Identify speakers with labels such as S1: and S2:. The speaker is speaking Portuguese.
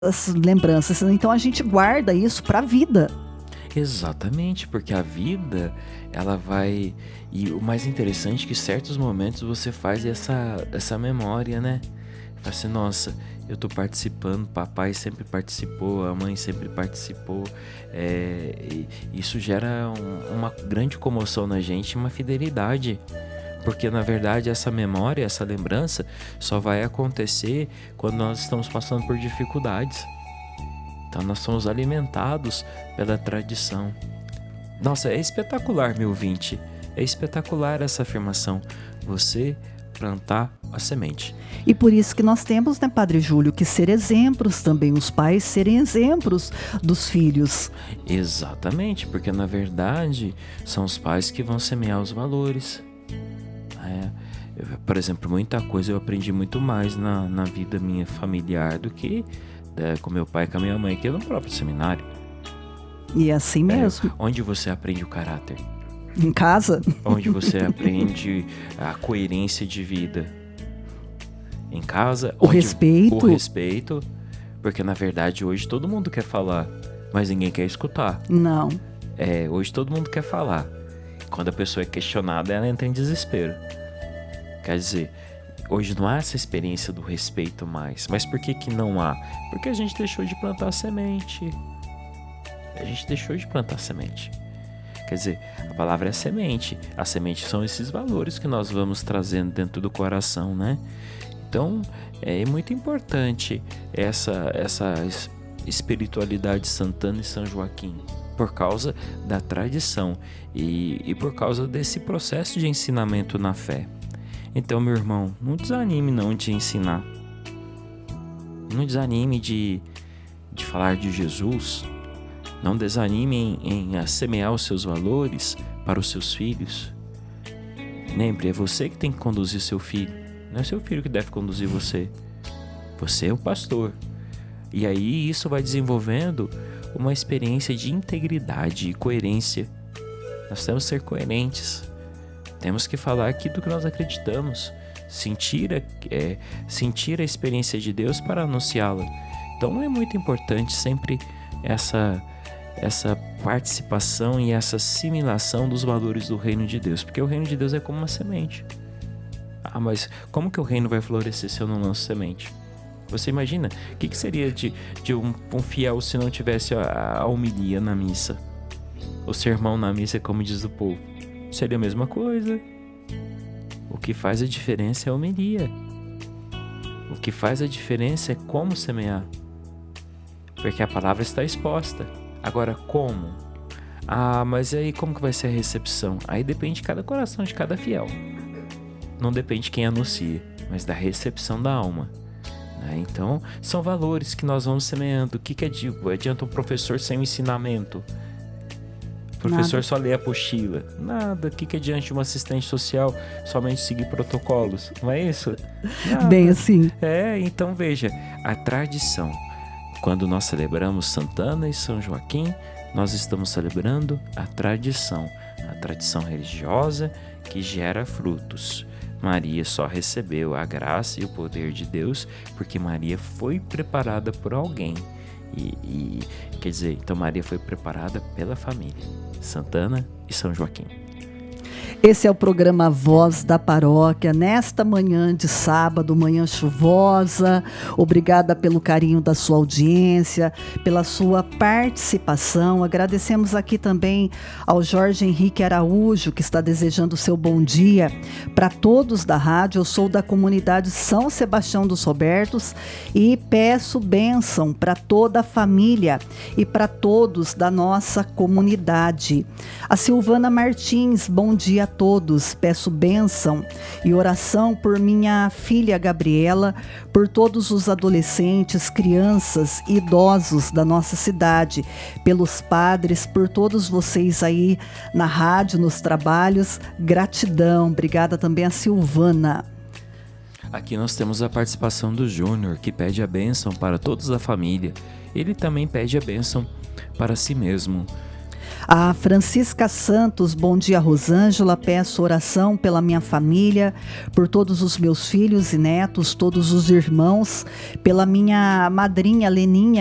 S1: as lembranças. Então a gente guarda isso para a vida.
S2: Exatamente, porque a vida, ela vai... E o mais interessante é que em certos momentos você faz essa memória, né? Fala assim, nossa, eu tô participando, papai sempre participou, a mãe sempre participou. E isso gera uma grande comoção na gente, uma fidelidade. Porque na verdade essa memória, essa lembrança só vai acontecer quando nós estamos passando por dificuldades. Então nós somos alimentados pela tradição. Nossa, é espetacular, meu ouvinte. É espetacular essa afirmação. Você plantar a semente.
S1: E por isso que nós temos, né, Padre Júlio, que ser exemplos também, os pais serem exemplos dos filhos.
S2: Exatamente, porque na verdade são os pais que vão semear os valores. Por exemplo, muita coisa eu aprendi muito mais na vida minha familiar do que com meu pai e com a minha mãe, que é no próprio seminário.
S1: E é assim mesmo.
S2: Onde você aprende o caráter?
S1: Em casa?
S2: Onde você aprende a coerência de vida? Em casa?
S1: O respeito.
S2: O respeito. Porque na verdade hoje todo mundo quer falar, mas ninguém quer escutar.
S1: Não.
S2: Hoje todo mundo quer falar. Quando a pessoa é questionada, ela entra em desespero. Quer dizer, hoje não há essa experiência do respeito mais. Mas por que não há? Porque a gente deixou de plantar a semente. A gente deixou de plantar a semente. Quer dizer, a palavra é semente. A semente são esses valores que nós vamos trazendo dentro do coração, né? Então, é muito importante essa espiritualidade santana e São Joaquim, por causa da tradição e por causa desse processo de ensinamento na fé. Então, meu irmão, não desanime não de ensinar. Não desanime de falar de Jesus. Não desanime em semear os seus valores para os seus filhos. Lembre, é você que tem que conduzir seu filho. Não é seu filho que deve conduzir você. Você é o pastor. E aí isso vai desenvolvendo uma experiência de integridade e coerência. Nós temos que ser coerentes. Temos que falar aquilo que nós acreditamos. Sentir a experiência de Deus para anunciá-la. Então é muito importante sempre essa participação e essa assimilação dos valores do reino de Deus. Porque o reino de Deus é como uma semente. Mas como que o reino vai florescer se eu não lanço semente? Você imagina? O que seria de um fiel se não tivesse a homilia na missa? O sermão na missa, como diz o povo. Seria a mesma coisa. O que faz a diferença é a homilia. O que faz a diferença é como semear. Porque a palavra está exposta. Agora, como? Mas aí como que vai ser a recepção? Aí depende de cada coração, de cada fiel. Não depende de quem anuncia, mas da recepção da alma. Então, são valores que nós vamos semeando. O que adianta um professor sem um ensinamento? O professor
S1: Nada.
S2: só lê a apostila. Nada. O que adianta de um assistente social somente seguir protocolos? Não é isso? Nada.
S1: Bem assim.
S2: Então veja, a tradição. Quando nós celebramos Santana e São Joaquim, nós estamos celebrando a tradição religiosa que gera frutos. Maria só recebeu a graça e o poder de Deus porque Maria foi preparada por alguém. Quer dizer, então Maria foi preparada pela família, Santana e São Joaquim.
S1: Esse é o programa Voz da Paróquia, nesta manhã de sábado, manhã chuvosa. Obrigada pelo carinho da sua audiência, pela sua participação. Agradecemos aqui também ao Jorge Henrique Araújo, que está desejando o seu bom dia para todos da rádio. Eu sou da comunidade São Sebastião dos Robertos e peço bênção para toda a família e para todos da nossa comunidade. A Silvana Martins, bom dia a todos, peço bênção e oração por minha filha Gabriela, por todos os adolescentes, crianças e idosos da nossa cidade, pelos padres, por todos vocês aí na rádio, nos trabalhos, gratidão. Obrigada também a Silvana.
S2: Aqui nós temos a participação do Júnior, que pede a bênção para todos da família. Ele também pede a bênção para si mesmo.
S1: A Francisca Santos, bom dia, Rosângela. Peço oração pela minha família, por todos os meus filhos e netos, todos os irmãos, pela minha madrinha Leninha,